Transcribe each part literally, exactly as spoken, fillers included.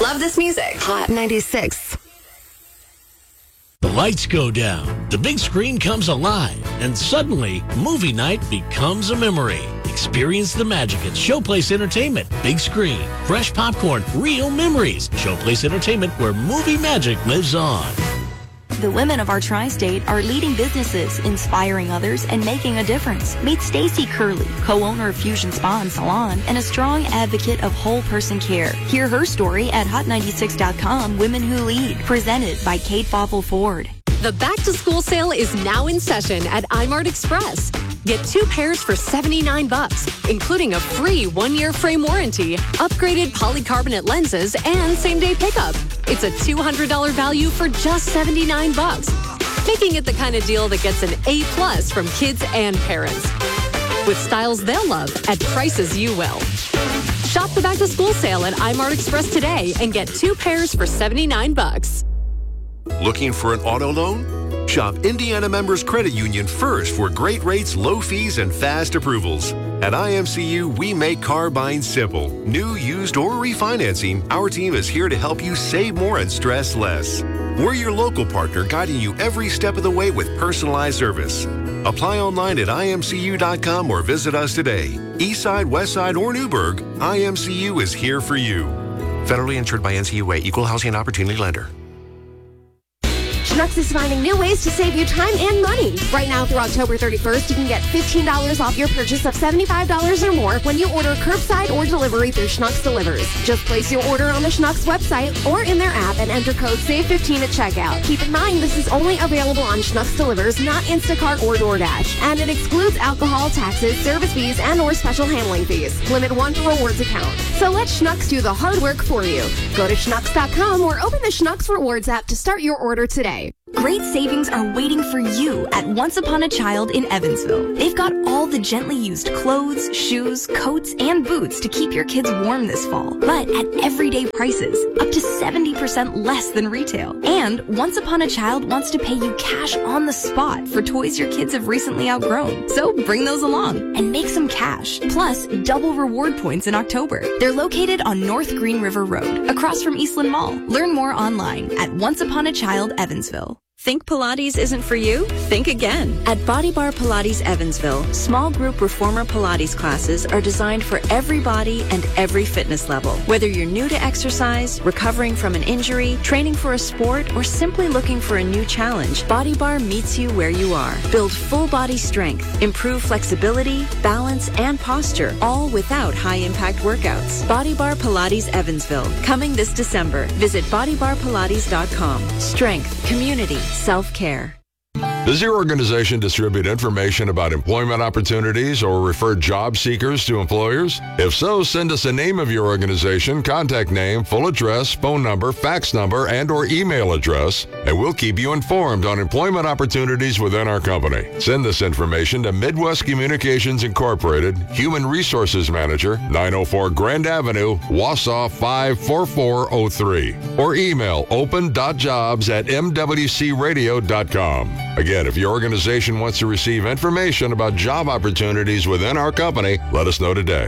Love this music. Hot ninety-six. The lights go down, the big screen comes alive, and suddenly, movie night becomes a memory. Experience the magic at Showplace Entertainment. Big screen, fresh popcorn, real memories. Showplace Entertainment, where movie magic lives on. The women of our tri-state are leading businesses, inspiring others, and making a difference. Meet Stacy Curley, co-owner of Fusion Spa and Salon, and a strong advocate of whole person care. Hear her story at hot ninety-six dot com, Women Who Lead, presented by Kate Foppel Ford. The back-to-school sale is now in session at iMart Express. Get two pairs for seventy-nine bucks, including a free one-year frame warranty, upgraded polycarbonate lenses, and same-day pickup. It's a two hundred dollars value for just seventy-nine bucks, making it the kind of deal that gets an A plus from kids and parents. With styles they'll love at prices you will. Shop the back-to-school sale at iMart Express today and get two pairs for seventy-nine bucks. Looking for an auto loan? Shop Indiana Members Credit Union first for great rates, low fees, and fast approvals. At I M C U, we make car buying simple. New, used, or refinancing, our team is here to help you save more and stress less. We're your local partner, guiding you every step of the way with personalized service. Apply online at I M C U dot com or visit us today. Eastside, Westside, or Newburgh, I M C U is here for you. Federally insured by N C U A, Equal Housing Opportunity Lender. Schnucks is finding new ways to save you time and money. Right now through October thirty-first, you can get fifteen dollars off your purchase of seventy-five dollars or more when you order curbside or delivery through Schnucks Delivers. Just place your order on the Schnucks website or in their app and enter code save fifteen at checkout. Keep in mind this is only available on Schnucks Delivers, not Instacart or DoorDash. And it excludes alcohol, taxes, service fees, and or special handling fees. Limit one rewards account. So let Schnucks do the hard work for you. Go to schnucks dot com or open the Schnucks Rewards app to start your order today. Great savings are waiting for you at Once Upon a Child in Evansville. They've got all the gently used clothes, shoes, coats, and boots to keep your kids warm this fall, but at everyday prices, up to seventy percent less than retail. And Once Upon a Child wants to pay you cash on the spot for toys your kids have recently outgrown. So bring those along and make some cash, plus double reward points in October. They're located on North Green River Road, across from Eastland Mall. Learn more online at Once Upon a Child Evansville. Think Pilates isn't for you? Think again. At Body Bar Pilates Evansville, small group reformer Pilates classes are designed for every body and every fitness level. Whether you're new to exercise, recovering from an injury, training for a sport, or simply looking for a new challenge, Body Bar meets you where you are. Build full body strength, improve flexibility, balance, and posture, all without high-impact workouts. Body Bar Pilates Evansville, coming this December. Visit body bar pilates dot com. Strength, community, self-care. Does your organization distribute information about employment opportunities or refer job seekers to employers? If so, send us a name of your organization, contact name, full address, phone number, fax number, and or email address, and we'll keep you informed on employment opportunities within our company. Send this information to Midwest Communications Incorporated, Human Resources Manager, nine oh four Grand Avenue, Wausau five four four oh three, or email open dot jobs at m w c radio dot com. Again, if your organization wants to receive information about job opportunities within our company, let us know today.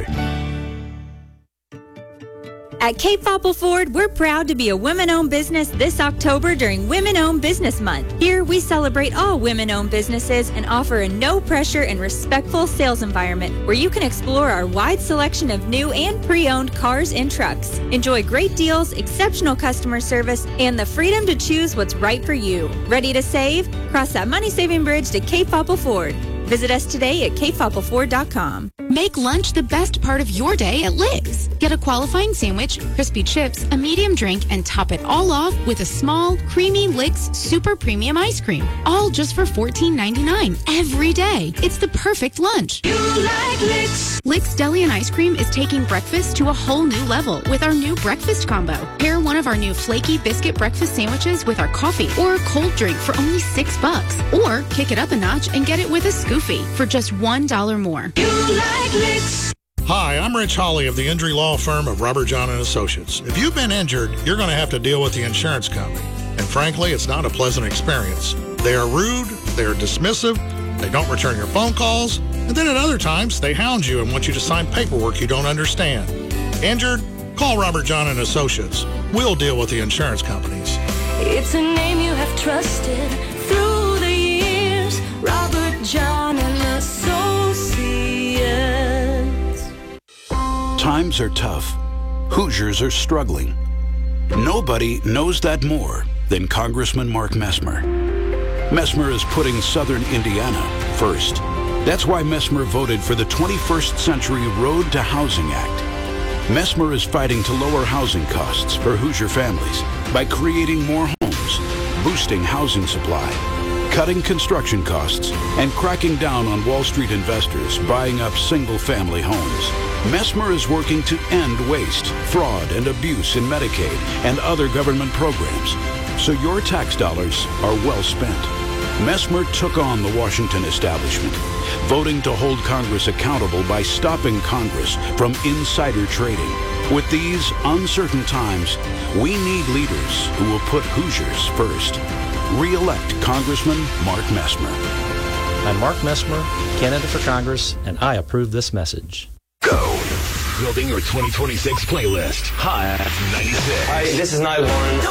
At Kate Foppel Ford, we're proud to be a women-owned business this October during Women-Owned Business Month. Here, we celebrate all women-owned businesses and offer a no-pressure and respectful sales environment where you can explore our wide selection of new and pre-owned cars and trucks. Enjoy great deals, exceptional customer service, and the freedom to choose what's right for you. Ready to save? Cross that money-saving bridge to Kate Foppel Ford. Visit us today at kate foppel ford dot com. Make lunch the best part of your day at Lick's. Get a qualifying sandwich, crispy chips, a medium drink, and top it all off with a small, creamy Lick's Super Premium Ice Cream. All just for fourteen ninety-nine every day. It's the perfect lunch. You like Lick's. Lick's Deli and Ice Cream is taking breakfast to a whole new level with our new breakfast combo. Pair one of our new flaky biscuit breakfast sandwiches with our coffee or a cold drink for only six bucks. Or kick it up a notch and get it with a scoop for just one dollar more. You like Lick's. Hi, I'm Rich Hawley of the injury law firm of Robert John and Associates. If you've been injured, you're going to have to deal with the insurance company. And frankly, it's not a pleasant experience. They are rude, they are dismissive, they don't return your phone calls, and then at other times, they hound you and want you to sign paperwork you don't understand. Injured? Call Robert John and Associates. We'll deal with the insurance companies. It's a name you have trusted through the years. Robert John and Associates. Times are tough. Hoosiers are struggling. Nobody knows that more than Congressman Mark Messmer. Messmer is putting Southern Indiana first. That's why Messmer voted for the twenty-first Century Road to Housing Act. Messmer is fighting to lower housing costs for Hoosier families by creating more homes, boosting housing supply, cutting construction costs, and cracking down on Wall Street investors buying up single-family homes. Messmer is working to end waste, fraud, and abuse in Medicaid and other government programs, so your tax dollars are well spent. Messmer took on the Washington establishment, voting to hold Congress accountable by stopping Congress from insider trading. With these uncertain times, we need leaders who will put Hoosiers first. Re-elect Congressman Mark Messmer. I'm Mark Messmer, candidate for Congress, and I approve this message. Go. Building your twenty twenty-six playlist. Hot ninety-six. Hi, this is Niall Warren.